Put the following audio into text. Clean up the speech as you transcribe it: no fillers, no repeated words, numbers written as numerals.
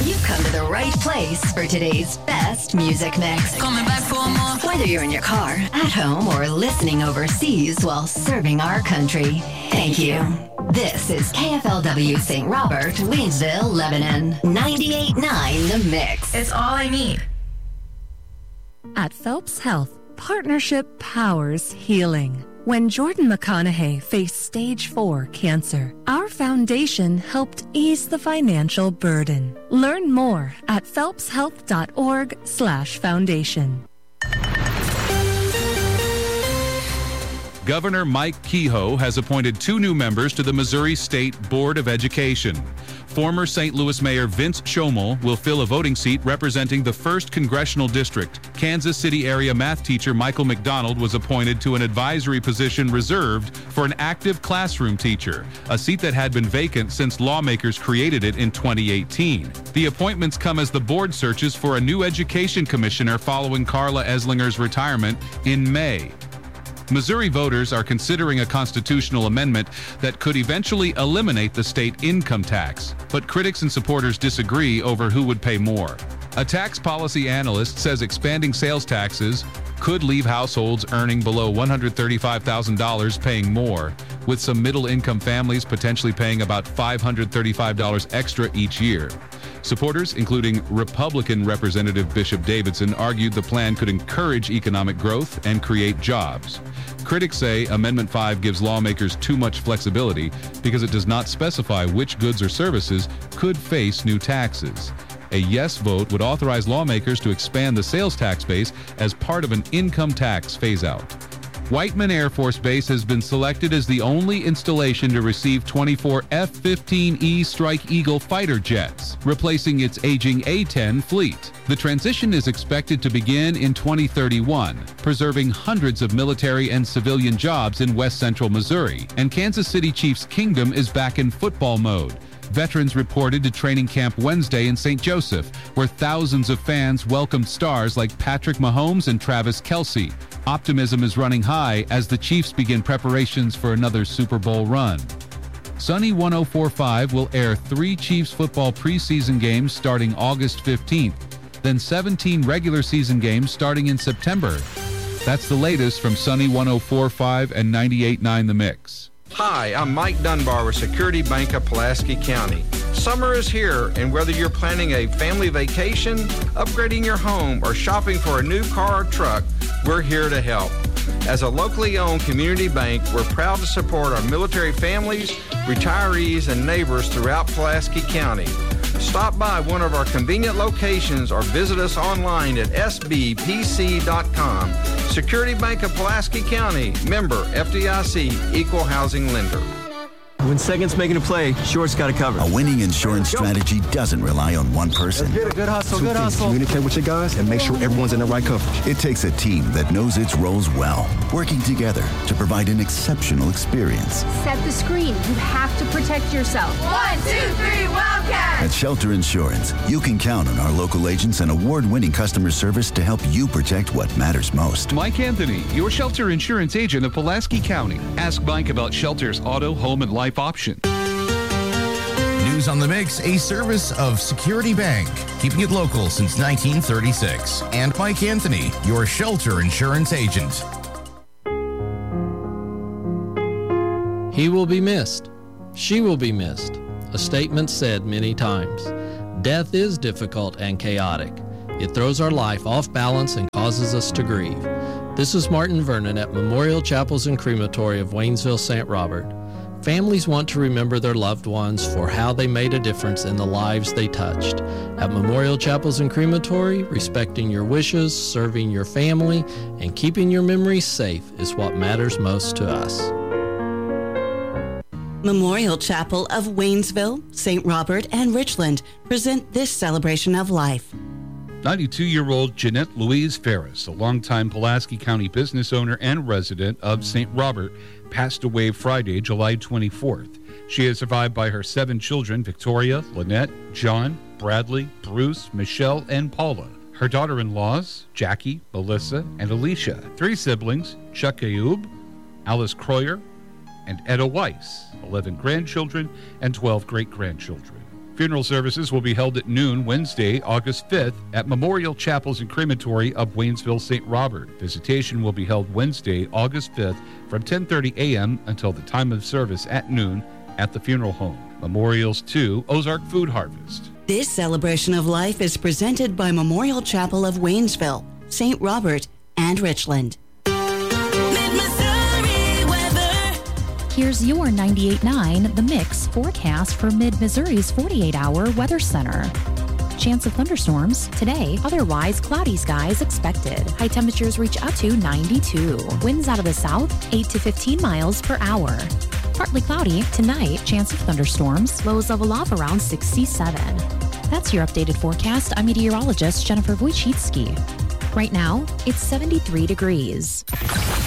You've come to the right place for today's best music mix. Coming back for more. Whether you're in your car, at home, or listening overseas while serving our country, thank you. This is KFLW St. Robert, Waynesville, Lebanon. 98.9 The Mix. It's all I need. At Phelps Health, partnership powers healing. When Jordan McConaughey faced stage 4 cancer, our foundation helped ease the financial burden. Learn more at phelpshealth.org/foundation. Governor Mike Kehoe has appointed 2 new members to the Missouri State Board of Education. Former St. Louis Mayor Vince Schoemel will fill a voting seat representing the 1st Congressional District. Kansas City area math teacher Michael McDonald was appointed to an advisory position reserved for an active classroom teacher, a seat that had been vacant since lawmakers created it in 2018. The appointments come as the board searches for a new education commissioner following Carla Eslinger's retirement in May. Missouri voters are considering a constitutional amendment that could eventually eliminate the state income tax, but critics and supporters disagree over who would pay more. A tax policy analyst says expanding sales taxes could leave households earning below $135,000 paying more, with some middle-income families potentially paying about $535 extra each year. Supporters, including Republican Representative Bishop Davidson, argued the plan could encourage economic growth and create jobs. Critics say Amendment 5 gives lawmakers too much flexibility because it does not specify which goods or services could face new taxes. A yes vote would authorize lawmakers to expand the sales tax base as part of an income tax phase-out. Whiteman Air Force Base has been selected as the only installation to receive 24 F-15E Strike Eagle fighter jets, replacing its aging A-10 fleet. The transition is expected to begin in 2031, preserving hundreds of military and civilian jobs in west central Missouri, and Kansas City Chiefs Kingdom is back in football mode. Veterans reported to training camp Wednesday in St. Joseph, where thousands of fans welcomed stars like Patrick Mahomes and Travis Kelce. Optimism is running high as the Chiefs begin preparations for another Super Bowl run. Sunny 104.5 will air 3 Chiefs football preseason games starting August 15th, then 17 regular season games starting in September. That's the latest from Sunny 104.5 and 98.9 The Mix. Hi, I'm Mike Dunbar with Security Bank of Pulaski County. Summer is here, and whether you're planning a family vacation, upgrading your home, or shopping for a new car or truck, we're here to help. As a locally owned community bank, we're proud to support our military families, retirees, and neighbors throughout Pulaski County. Stop by one of our convenient locations or visit us online at sbpc.com. Security Bank of Pulaski County, member FDIC, equal housing lender. When second's making a play, short's got to cover. A winning insurance strategy doesn't rely on one person. Let's get it. Good hustle, good hustle. Communicate with your guys and make sure everyone's in the right coverage. It takes a team that knows its roles well, working together to provide an exceptional experience. Set the screen. You have to protect yourself. 1, 2, 3, Wildcat! At Shelter Insurance, you can count on our local agents and award-winning customer service to help you protect what matters most. Mike Anthony, your Shelter Insurance agent of Pulaski County. Ask Mike about Shelter's auto, home, and life option. News on the Mix, a service of Security Bank, keeping it local since 1936. And Mike Anthony, your Shelter Insurance agent. He will be missed. She will be missed. A statement said many times. Death is difficult and chaotic. It throws our life off balance and causes us to grieve. This is Martin Vernon at Memorial Chapels and Crematory of Waynesville, St. Robert. Families want to remember their loved ones for how they made a difference in the lives they touched. At Memorial Chapels and Crematory, respecting your wishes, serving your family, and keeping your memories safe is what matters most to us. Memorial Chapel of Waynesville, St. Robert, and Richland present this celebration of life. 92-year-old Jeanette Louise Ferris, a longtime Pulaski County business owner and resident of St. Robert, passed away Friday, July 24th. She is survived by her 7 children, Victoria, Lynette, John, Bradley, Bruce, Michelle, and Paula. Her daughter-in-laws, Jackie, Melissa, and Alicia. 3 siblings, Chuck Ayoub, Alice Croyer, and Etta Weiss. 11 grandchildren and 12 great-grandchildren. Funeral services will be held at noon Wednesday, August 5th at Memorial Chapels and Crematory of Waynesville, St. Robert. Visitation will be held Wednesday, August 5th from 10:30 a.m. until the time of service at noon at the funeral home. Memorials to Ozark Food Harvest. This celebration of life is presented by Memorial Chapel of Waynesville, St. Robert, and Richland. Here's your 98.9 The Mix forecast for Mid-Missouri's 48-hour weather center. Chance of thunderstorms today, otherwise cloudy skies expected. High temperatures reach up to 92. Winds out of the south, 8 to 15 miles per hour. Partly cloudy tonight, chance of thunderstorms, lows level off around 67. That's your updated forecast. I'm meteorologist Jennifer Wojcicki. Right now, it's 73 degrees.